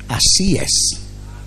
así es,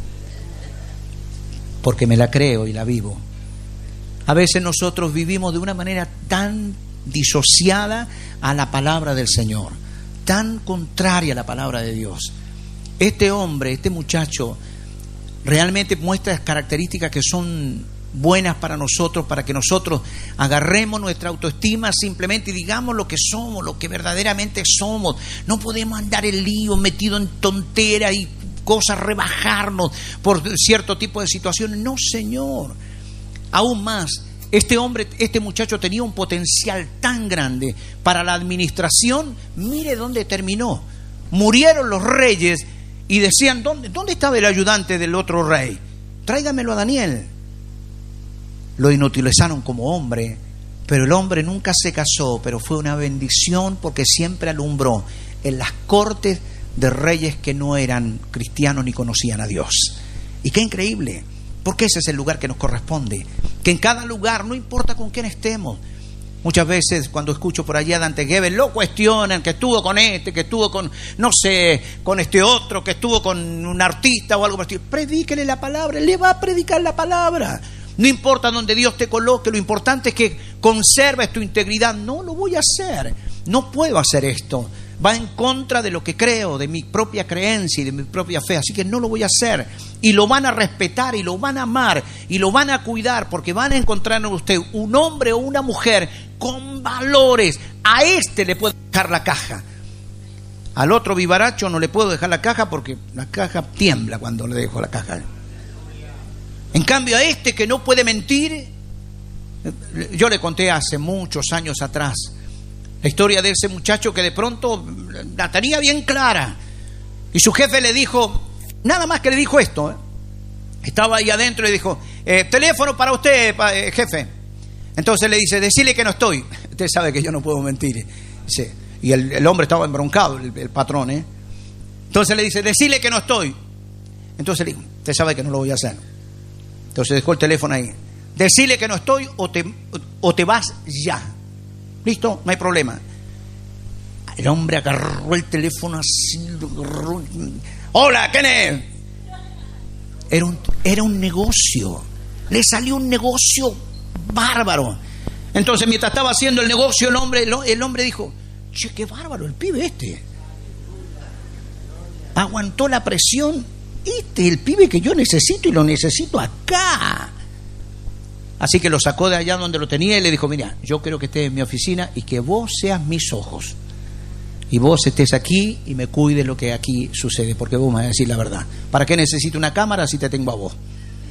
porque me la creo y la vivo. A veces nosotros vivimos de una manera tan disociada a la palabra del Señor, tan contraria a la palabra de Dios. Este hombre, este muchacho, realmente muestra características que son buenas para nosotros, para que nosotros agarremos nuestra autoestima simplemente y digamos lo que somos, lo que verdaderamente somos. No podemos andar en lío, metido en tonteras y cosas, rebajarnos por cierto tipo de situaciones. No, Señor. Aún más, este muchacho tenía un potencial tan grande para la administración. Mire dónde terminó. Murieron los reyes y decían, ¿dónde estaba el ayudante del otro rey? Tráigamelo a Daniel. Lo inutilizaron como hombre, pero el hombre nunca se casó, pero fue una bendición porque siempre alumbró en las cortes de reyes que no eran cristianos ni conocían a Dios. Y qué increíble, porque ese es el lugar que nos corresponde, que en cada lugar, no importa con quién estemos. Muchas veces cuando escucho por allá a Dante Gebel, lo cuestionan, que estuvo con este, que estuvo con, no sé, con este otro, que estuvo con un artista o algo por el estilo. Predíquele la palabra, le va a predicar la palabra. No importa donde Dios te coloque, lo importante es que conserves tu integridad. No lo voy a hacer, no puedo hacer esto. Va en contra de lo que creo, de mi propia creencia y de mi propia fe, así que no lo voy a hacer. Y lo van a respetar y lo van a amar y lo van a cuidar, porque van a encontrar en usted un hombre o una mujer con valores. A este le puedo dejar la caja, al otro vivaracho no le puedo dejar la caja porque la caja tiembla cuando le dejo la caja. En cambio a este que no puede mentir, yo le conté hace muchos años atrás la historia de ese muchacho que de pronto la tenía bien clara y su jefe le dijo, nada más que le dijo esto, estaba ahí adentro y le dijo, teléfono para usted, jefe. Entonces le dice, decile que no estoy. Usted sabe que yo no puedo mentir. Dice, y el hombre estaba embroncado, el patrón, Entonces le dice, decile que no estoy. Entonces le dijo, usted sabe que no lo voy a hacer. Entonces dejó el teléfono ahí. Decile que no estoy o te vas ya. ¿Listo? No hay problema. El hombre agarró el teléfono así. Hola, ¿quién es? Era un negocio. Le salió un negocio bárbaro. Entonces mientras estaba haciendo el negocio, el hombre dijo, che, qué bárbaro el pibe este. Aguantó la presión. Este es el pibe que yo necesito y lo necesito acá. Así que lo sacó de allá donde lo tenía y le dijo, mira, yo quiero que estés en mi oficina y que vos seas mis ojos. Y vos estés aquí y me cuides lo que aquí sucede, porque vos me vas a decir la verdad. ¿Para qué necesito una cámara si te tengo a vos?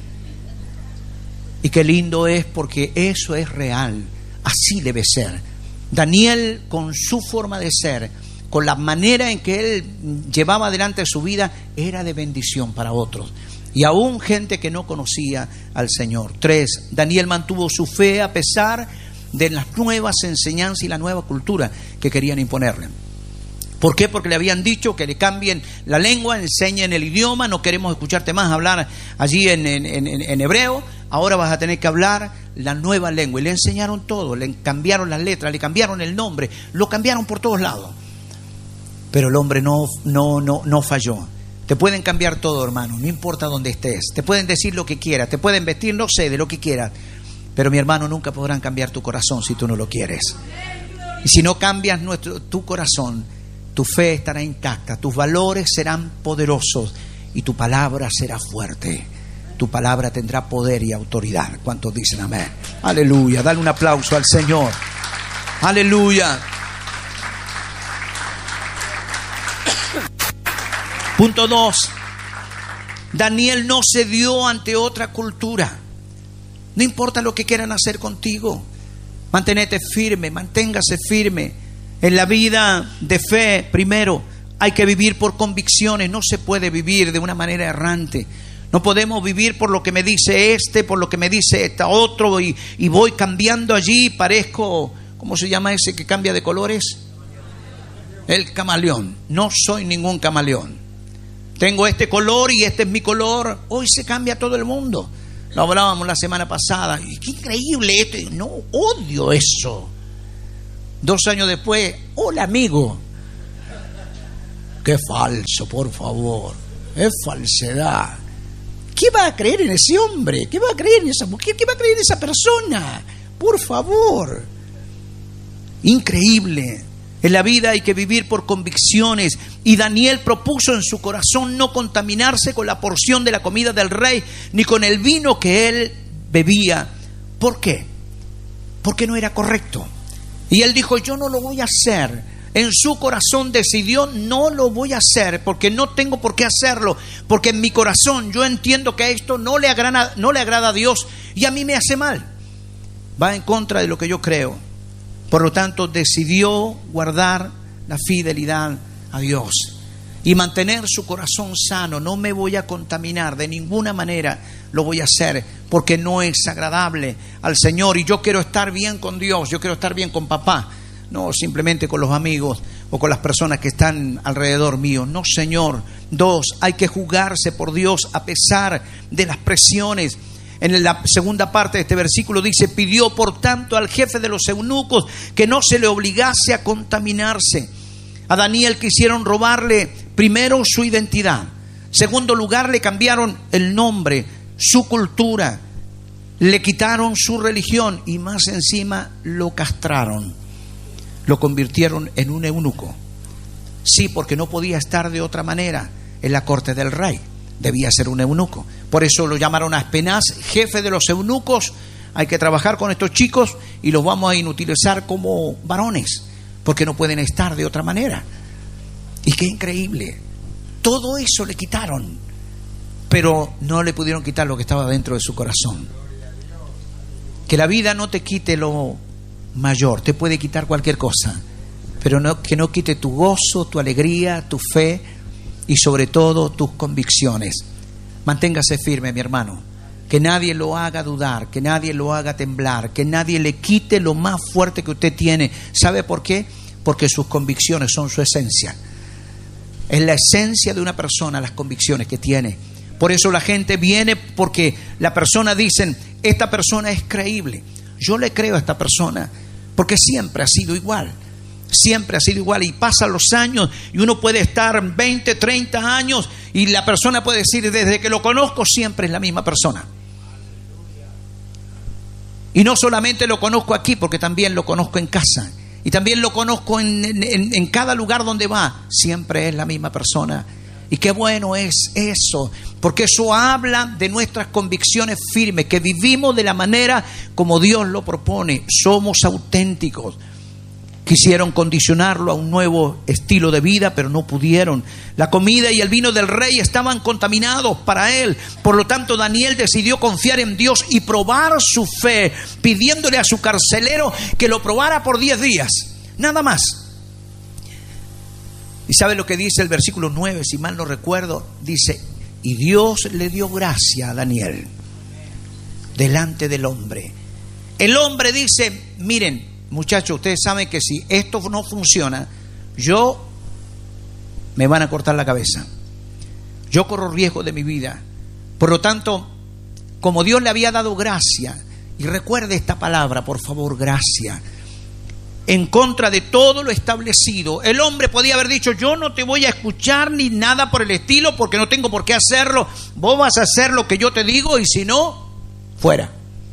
Y qué lindo es, porque eso es real. Así debe ser. Daniel, con su forma de ser, con la manera en que él llevaba adelante su vida, era de bendición para otros. Y aún gente que no conocía al Señor. 3. Daniel mantuvo su fe a pesar de las nuevas enseñanzas y la nueva cultura que querían imponerle. ¿Por qué? Porque le habían dicho que le cambien la lengua, enseñen el idioma, no queremos escucharte más hablar allí en hebreo, ahora vas a tener que hablar la nueva lengua. Y le enseñaron todo, le cambiaron las letras, le cambiaron el nombre, lo cambiaron por todos lados. Pero el hombre no falló. Te pueden cambiar todo, hermano, no importa dónde estés. Te pueden decir lo que quieras, te pueden vestir, no sé, de lo que quieras. Pero mi hermano, nunca podrán cambiar tu corazón si tú no lo quieres. Y si no cambias tu corazón, tu fe estará intacta, tus valores serán poderosos y tu palabra será fuerte. Tu palabra tendrá poder y autoridad. ¿Cuántos dicen amén? Aleluya, dale un aplauso al Señor. Aleluya. Punto 2. Daniel no cedió ante otra cultura. No importa lo que quieran hacer contigo, manténete firme, manténgase firme. En la vida de fe, primero, hay que vivir por convicciones. No se puede vivir de una manera errante. No podemos vivir por lo que me dice este, por lo que me dice este otro, y voy cambiando allí, parezco, ¿cómo se llama ese que cambia de colores? El camaleón. No soy ningún camaleón. Tengo este color y este es mi color. Hoy se cambia todo el mundo. Lo hablábamos la semana pasada. Y qué increíble esto. No, odio eso. 2 años después, hola amigo. Qué falso, por favor. Es falsedad. ¿Qué va a creer en ese hombre? ¿Qué va a creer en esa mujer? ¿Qué va a creer en esa persona? Por favor. Increíble. En la vida hay que vivir por convicciones. Y Daniel propuso en su corazón no contaminarse con la porción de la comida del rey, ni con el vino que él bebía. ¿Por qué? Porque no era correcto. Y él dijo, yo no lo voy a hacer. En su corazón decidió, no lo voy a hacer porque no tengo por qué hacerlo, porque en mi corazón yo entiendo que esto no le agrada a Dios y a mí me hace mal. Va en contra de lo que yo creo. Por lo tanto, decidió guardar la fidelidad a Dios y mantener su corazón sano. No me voy a contaminar, de ninguna manera lo voy a hacer, porque no es agradable al Señor. Y yo quiero estar bien con Dios, yo quiero estar bien con papá, no simplemente con los amigos o con las personas que están alrededor mío. No, Señor. 2, hay que jugarse por Dios a pesar de las presiones. En la segunda parte de este versículo dice, pidió por tanto al jefe de los eunucos que no se le obligase a contaminarse. A Daniel quisieron robarle primero su identidad. Segundo lugar, le cambiaron el nombre, su cultura, le quitaron su religión y más encima lo castraron. Lo convirtieron en un eunuco. Sí, porque no podía estar de otra manera en la corte del rey. Debía ser un eunuco. Por eso lo llamaron a Aspenaz, jefe de los eunucos. Hay que trabajar con estos chicos y los vamos a inutilizar como varones, porque no pueden estar de otra manera. Y qué increíble. Todo eso le quitaron, pero no le pudieron quitar lo que estaba dentro de su corazón. Que la vida no te quite lo mayor, te puede quitar cualquier cosa, pero no, que no quite tu gozo, tu alegría, tu fe y sobre todo tus convicciones. Manténgase firme, mi hermano. Que nadie lo haga dudar, que nadie lo haga temblar, que nadie le quite lo más fuerte que usted tiene. ¿Sabe por qué? Porque sus convicciones son su esencia. Es la esencia de una persona, las convicciones que tiene. Por eso la gente viene, porque la persona dicen, esta persona es creíble. Yo le creo a esta persona porque siempre ha sido igual. Siempre ha sido igual y pasan los años y uno puede estar 20, 30 años y la persona puede decir, desde que lo conozco siempre es la misma persona. Y no solamente lo conozco aquí, porque también lo conozco en casa y también lo conozco en cada lugar donde va. Siempre es la misma persona. Y qué bueno es eso, porque eso habla de nuestras convicciones firmes, que vivimos de la manera como Dios lo propone. Somos auténticos. Quisieron condicionarlo a un nuevo estilo de vida, pero no pudieron. La comida y el vino del rey estaban contaminados para él. Por lo tanto, Daniel decidió confiar en Dios y probar su fe, pidiéndole a su carcelero que lo probara por 10 días. Nada más. ¿Y sabe lo que dice el versículo 9? Si mal no recuerdo, dice, y Dios le dio gracia a Daniel delante del hombre. El hombre dice, miren, muchachos, ustedes saben que si esto no funciona, me van a cortar la cabeza. Yo corro riesgo de mi vida. Por lo tanto, como Dios le había dado gracia, y recuerde esta palabra, por favor, gracia, en contra de todo lo establecido, el hombre podía haber dicho, yo no te voy a escuchar ni nada por el estilo, porque no tengo por qué hacerlo. Vos vas a hacer lo que yo te digo y si no, fuera.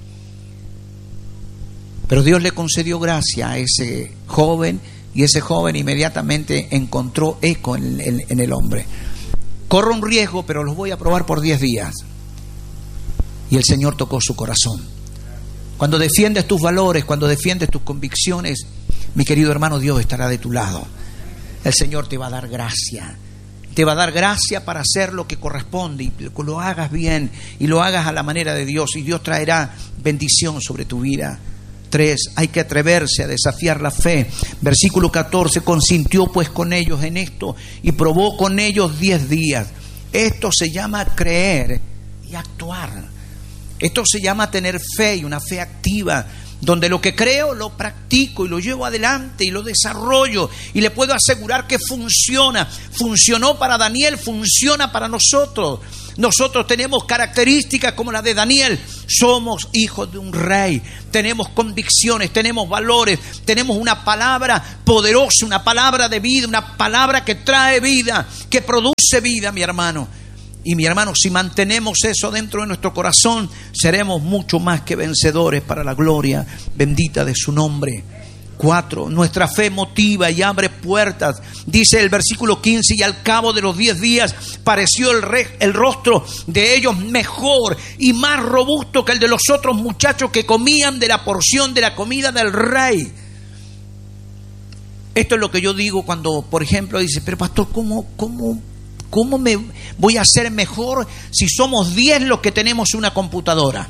Pero Dios le concedió gracia a ese joven y ese joven inmediatamente encontró eco en el hombre. Corro un riesgo, pero los voy a probar por 10 días. Y el Señor tocó su corazón. Cuando defiendes tus valores, cuando defiendes tus convicciones, mi querido hermano, Dios estará de tu lado. El Señor te va a dar gracia. Te va a dar gracia para hacer lo que corresponde y lo hagas bien y lo hagas a la manera de Dios. Y Dios traerá bendición sobre tu vida. 3, hay que atreverse a desafiar la fe. Versículo 14, consintió pues con ellos en esto y probó con ellos 10 días. Esto se llama creer y actuar. Esto se llama tener fe y una fe activa, donde lo que creo lo practico y lo llevo adelante y lo desarrollo y le puedo asegurar que funciona. Funcionó para Daniel, funciona para nosotros. Nosotros tenemos características como la de Daniel. Somos hijos de un rey. Tenemos convicciones, tenemos valores, tenemos una palabra poderosa, una palabra de vida, una palabra que trae vida, que produce vida, mi hermano. Y mi hermano, si mantenemos eso dentro de nuestro corazón, seremos mucho más que vencedores para la gloria bendita de su nombre. 4. Nuestra fe motiva y abre puertas. Dice el versículo 15: y al cabo de los 10 días pareció el rostro de ellos mejor y más robusto que el de los otros muchachos que comían de la porción de la comida del rey. Esto es lo que yo digo cuando, por ejemplo, dice: pero pastor, ¿cómo me voy a hacer mejor si somos 10 los que tenemos una computadora?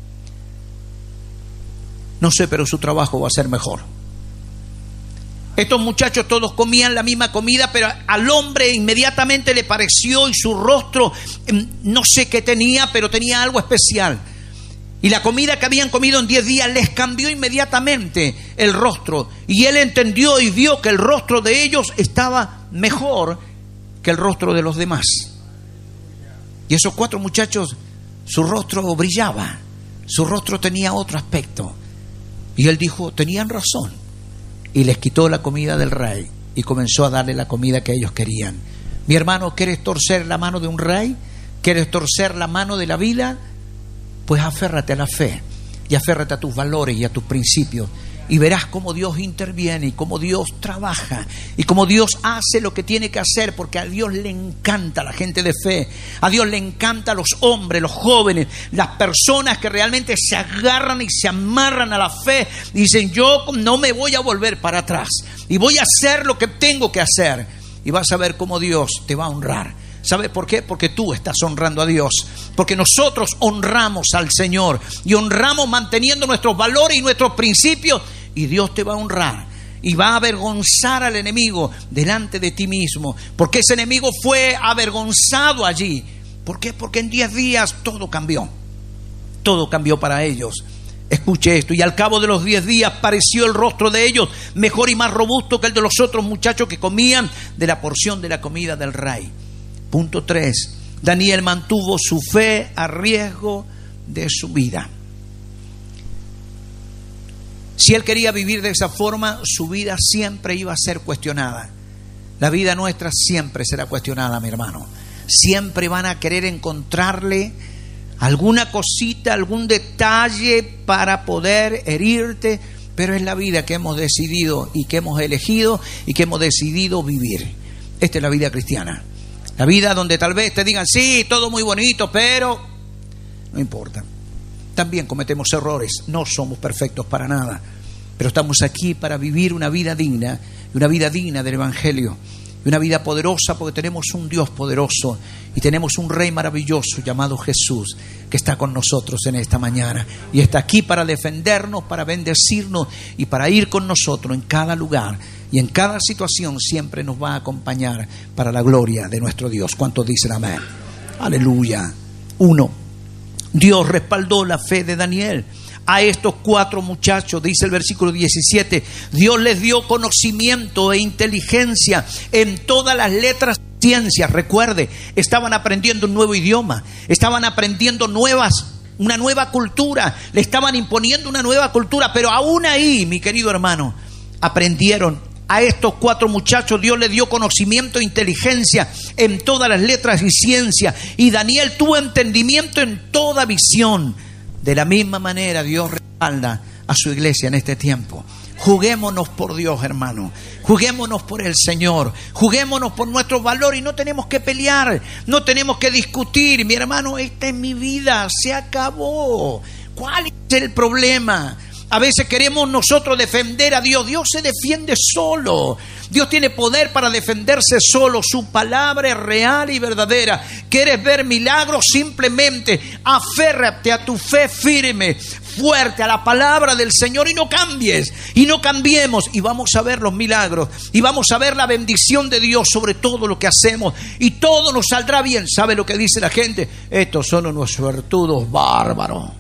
No sé, pero su trabajo va a ser mejor. Estos muchachos todos comían la misma comida, pero al hombre inmediatamente le pareció, y su rostro, no sé qué tenía, pero tenía algo especial. Y la comida que habían comido en 10 días les cambió inmediatamente el rostro. Y él entendió y vio que el rostro de ellos estaba mejor que el rostro de los demás. Y esos 4 muchachos, su rostro brillaba, su rostro tenía otro aspecto. Y él dijo: tenían razón. Y les quitó la comida del rey y comenzó a darle la comida que ellos querían. Mi hermano, ¿quieres torcer la mano de un rey? ¿Quieres torcer la mano de la vida? Pues aférrate a la fe y aférrate a tus valores y a tus principios, y verás cómo Dios interviene y cómo Dios trabaja y cómo Dios hace lo que tiene que hacer, porque a Dios le encanta la gente de fe, a Dios le encanta los hombres, los jóvenes, las personas que realmente se agarran y se amarran a la fe y dicen: yo no me voy a volver para atrás y voy a hacer lo que tengo que hacer, y vas a ver cómo Dios te va a honrar. ¿Sabe por qué? Porque tú estás honrando a Dios, porque nosotros honramos al Señor y honramos manteniendo nuestros valores y nuestros principios, y Dios te va a honrar y va a avergonzar al enemigo delante de ti mismo, porque ese enemigo fue avergonzado allí. ¿Por qué? Porque en 10 días todo cambió para ellos. Escuche esto: y al cabo de los 10 días pareció el rostro de ellos mejor y más robusto que el de los otros muchachos que comían de la porción de la comida del rey. Punto 3. Daniel mantuvo su fe a riesgo de su vida. Si él quería vivir de esa forma, su vida siempre iba a ser cuestionada. La vida nuestra siempre será cuestionada, mi hermano. Siempre van a querer encontrarle alguna cosita, algún detalle para poder herirte, pero es la vida que hemos decidido y que hemos elegido y que hemos decidido vivir. Esta es la vida cristiana. La vida donde tal vez te digan: sí, todo muy bonito, pero no importa. También cometemos errores, no somos perfectos para nada, pero estamos aquí para vivir una vida digna, y una vida digna del Evangelio, y una vida poderosa, porque tenemos un Dios poderoso y tenemos un Rey maravilloso llamado Jesús, que está con nosotros en esta mañana y está aquí para defendernos, para bendecirnos y para ir con nosotros en cada lugar. Y en cada situación siempre nos va a acompañar para la gloria de nuestro Dios. ¿Cuántos dicen amén? Aleluya. 1. Dios respaldó la fe de Daniel. A estos 4 muchachos, dice el versículo 17, Dios les dio conocimiento e inteligencia en todas las letras y ciencias. Recuerde, estaban aprendiendo un nuevo idioma, estaban aprendiendo una nueva cultura, le estaban imponiendo una nueva cultura, pero aún ahí, mi querido hermano, aprendieron. A estos 4 muchachos Dios les dio conocimiento e inteligencia en todas las letras y ciencia, y Daniel tuvo entendimiento en toda visión. De la misma manera Dios respalda a su iglesia en este tiempo. Juguémonos por Dios, hermano. Juguémonos por el Señor. Juguémonos por nuestros valores, y no tenemos que pelear, no tenemos que discutir. Mi hermano, esta es mi vida, se acabó. ¿Cuál es el problema? A veces queremos nosotros defender a Dios. Dios se defiende solo. Dios tiene poder para defenderse solo. Su palabra es real y verdadera. ¿Quieres ver milagros? Simplemente aférrate a tu fe firme, fuerte, a la palabra del Señor, y no cambies, y no cambiemos, y vamos a ver los milagros, y vamos a ver la bendición de Dios sobre todo lo que hacemos, y todo nos saldrá bien. ¿Sabe lo que dice la gente? Estos son unos suertudos bárbaros.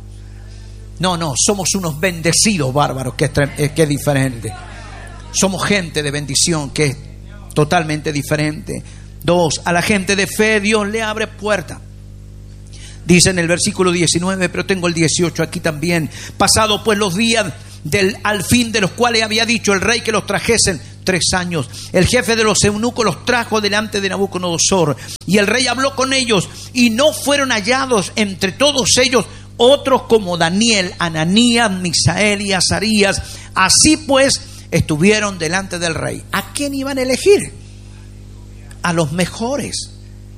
No, somos unos bendecidos bárbaros, que es diferente. Somos gente de bendición, que es totalmente diferente. 2, a la gente de fe Dios le abre puertas. Dice en el versículo 19, pero tengo el 18 aquí también. Pasado pues los días al fin de los cuales había dicho el rey que los trajesen, 3 años. El jefe de los eunucos los trajo delante de Nabucodonosor, y el rey habló con ellos, y no fueron hallados entre todos ellos otros como Daniel, Ananías, Misael y Azarías. Así pues estuvieron delante del rey. ¿A quién iban a elegir? A los mejores.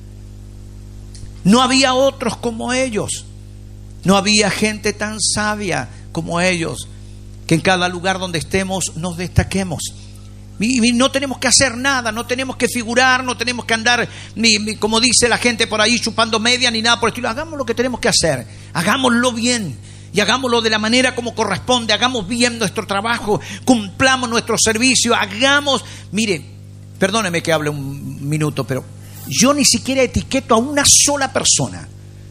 No había otros como ellos. No había gente tan sabia como ellos, que en cada lugar donde estemos nos destaquemos. Y no tenemos que hacer nada, no tenemos que figurar, no tenemos que andar, ni como dice la gente por ahí, chupando media, ni nada por el estilo. Hagamos lo que tenemos que hacer, hagámoslo bien y hagámoslo de la manera como corresponde. Hagamos bien nuestro trabajo, cumplamos nuestro servicio, hagamos. Mire, perdóneme que hable un minuto, pero yo ni siquiera etiqueto a una sola persona,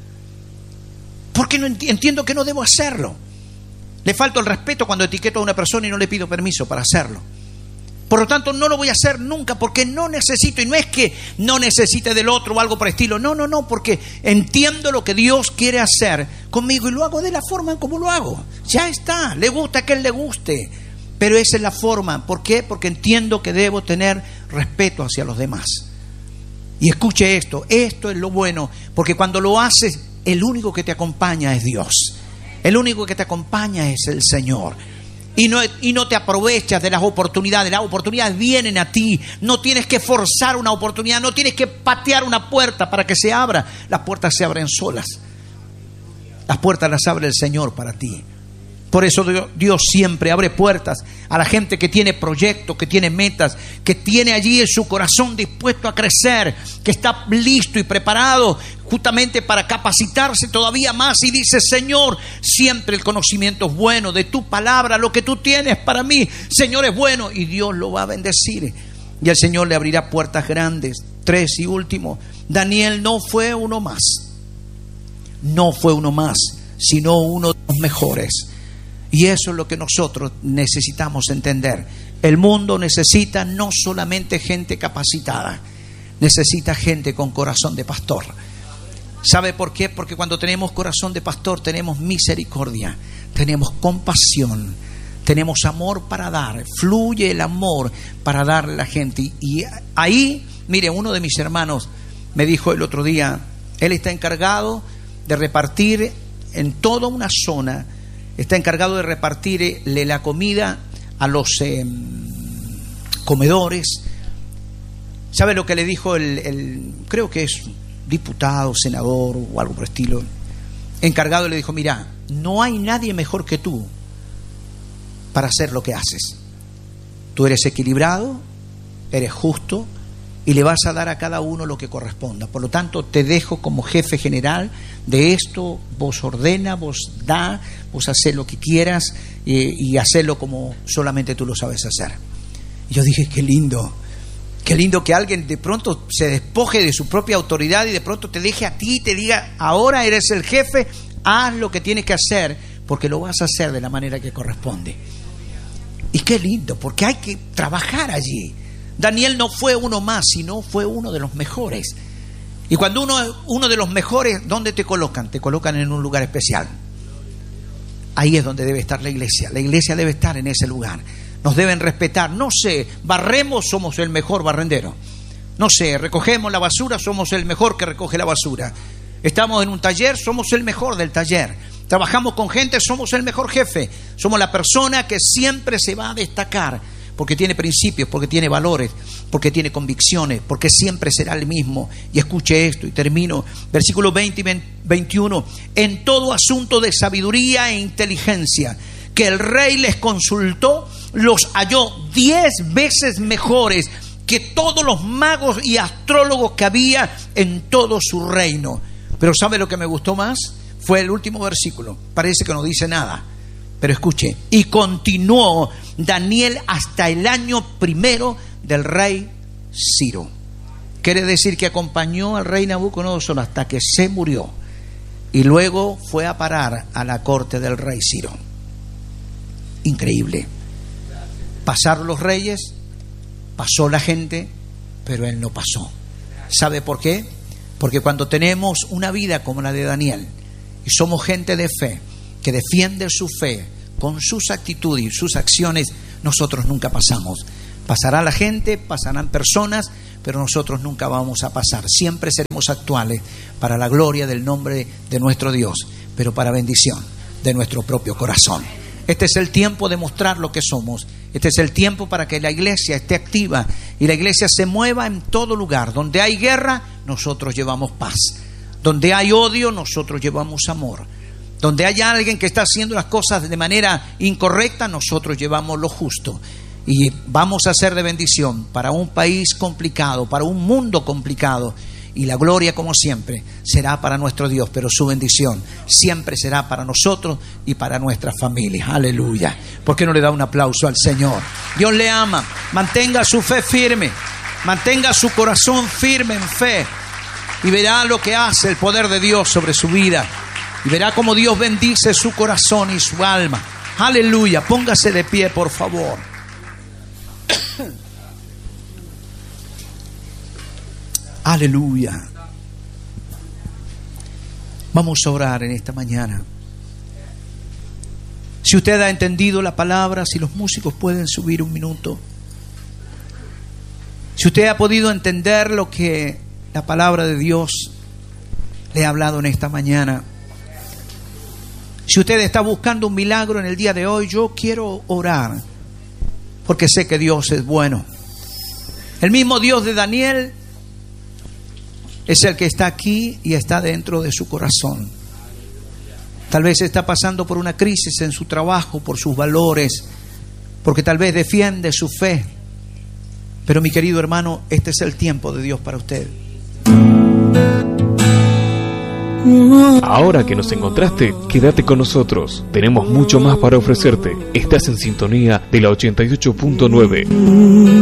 porque no entiendo que no debo hacerlo. Le falto el respeto cuando etiqueto a una persona y no le pido permiso para hacerlo. Por lo tanto, no lo voy a hacer nunca, porque no necesito. Y no es que no necesite del otro o algo por el estilo. No, porque entiendo lo que Dios quiere hacer conmigo y lo hago de la forma en como lo hago. Ya está, le gusta que él le guste, pero esa es la forma. ¿Por qué? Porque entiendo que debo tener respeto hacia los demás. Y escuche esto es lo bueno, porque cuando lo haces, el único que te acompaña es Dios. El único que te acompaña es el Señor. Y no te aprovechas de las oportunidades. Las oportunidades vienen a ti. No tienes que forzar una oportunidad. No tienes que patear una puerta para que se abra. Las puertas se abren solas. Las puertas las abre el Señor para ti. Por eso Dios siempre abre puertas a la gente que tiene proyectos, que tiene metas, que tiene allí en su corazón dispuesto a crecer, que está listo y preparado justamente para capacitarse todavía más. Y dice: Señor, siempre el conocimiento es bueno, de tu palabra, lo que tú tienes para mí, Señor, es bueno. Y Dios lo va a bendecir. Y el Señor le abrirá puertas grandes. 3 y último, Daniel no fue uno más. No fue uno más, sino uno de los mejores. Y eso es lo que nosotros necesitamos entender. El mundo necesita no solamente gente capacitada, necesita gente con corazón de pastor. ¿Sabe por qué? Porque cuando tenemos corazón de pastor tenemos misericordia, tenemos compasión, tenemos amor para dar. Fluye el amor para darle a la gente. Y ahí, mire, uno de mis hermanos me dijo el otro día, él está encargado de repartir en toda una zona. Está encargado de repartirle la comida a los comedores. ¿Sabe lo que le dijo creo que es diputado, senador o algo por el estilo? Encargado le dijo: mira, no hay nadie mejor que tú para hacer lo que haces. Tú eres equilibrado, eres justo y le vas a dar a cada uno lo que corresponda. Por lo tanto, te dejo como jefe general de esto. Vos ordena, vos da, vos hacés lo que quieras y hacelo como solamente tú lo sabes hacer. Y yo dije: qué lindo que alguien de pronto se despoje de su propia autoridad y de pronto te deje a ti y te diga: ahora eres el jefe, haz lo que tienes que hacer, porque lo vas a hacer de la manera que corresponde. Y qué lindo, porque hay que trabajar allí. Daniel no fue uno más, sino fue uno de los mejores. Y cuando uno de los mejores, ¿dónde te colocan? Te colocan en un lugar especial. Ahí es donde debe estar la iglesia. La iglesia debe estar en ese lugar. Nos deben respetar. No sé, barremos, somos el mejor barrendero. No sé, recogemos la basura, somos el mejor que recoge la basura. Estamos en un taller, somos el mejor del taller. Trabajamos con gente, somos el mejor jefe. Somos la persona que siempre se va a destacar, porque tiene principios, porque tiene valores, porque tiene convicciones, porque siempre será el mismo. Y escuche esto y termino. Versículos 20 y 21. En todo asunto de sabiduría e inteligencia que el rey les consultó, los halló 10 veces mejores que todos los magos y astrólogos que había en todo su reino. Pero ¿sabe lo que me gustó más? Fue el último versículo. Parece que no dice nada, pero escuche: y continuó Daniel hasta el año 1 del rey Ciro. Quiere decir que acompañó al rey Nabucodonosor hasta que se murió, y luego fue a parar a la corte del rey Ciro. Increíble. Pasaron los reyes, pasó la gente, pero él no pasó. ¿Sabe por qué? Porque cuando tenemos una vida como la de Daniel y somos gente de fe, que defiende su fe con sus actitudes y sus acciones, nosotros nunca pasamos. Pasará la gente, pasarán personas, pero nosotros nunca vamos a pasar. Siempre seremos actuales para la gloria del nombre de nuestro Dios, pero para bendición de nuestro propio corazón. Este es el tiempo de mostrar lo que somos. Este es el tiempo para que la iglesia esté activa y la iglesia se mueva en todo lugar. Donde hay guerra, nosotros llevamos paz. Donde hay odio, nosotros llevamos amor. Donde hay alguien que está haciendo las cosas de manera incorrecta, nosotros llevamos lo justo. Y vamos a ser de bendición para un país complicado, para un mundo complicado. Y la gloria, como siempre, será para nuestro Dios, pero su bendición siempre será para nosotros y para nuestras familias. Aleluya. ¿Por qué no le da un aplauso al Señor? Dios le ama. Mantenga su fe firme. Mantenga su corazón firme en fe. Y verá lo que hace el poder de Dios sobre su vida. Y verá cómo Dios bendice su corazón y su alma. Aleluya. Póngase de pie, por favor. Aleluya. Vamos a orar en esta mañana. Si usted ha entendido la palabra, si los músicos pueden subir un minuto. Si usted ha podido entender lo que la palabra de Dios le ha hablado en esta mañana. Si usted está buscando un milagro en el día de hoy, yo quiero orar, porque sé que Dios es bueno. El mismo Dios de Daniel es el que está aquí y está dentro de su corazón. Tal vez está pasando por una crisis en su trabajo, por sus valores, porque tal vez defiende su fe. Pero mi querido hermano, este es el tiempo de Dios para usted. Ahora que nos encontraste, quédate con nosotros. Tenemos mucho más para ofrecerte. Estás en sintonía de la 88.9.